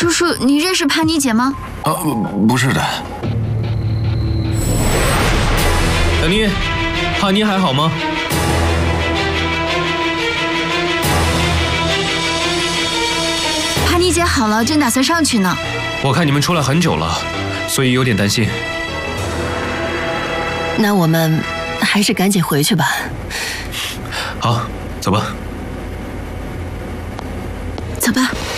叔叔，你认识潘妮姐吗？ 不是的。 小妮，潘妮还好吗？ 潘妮姐好了，正打算上去呢。 我看你们出来很久了，所以有点担心。 那我们还是赶紧回去吧。 好，走吧。 走吧。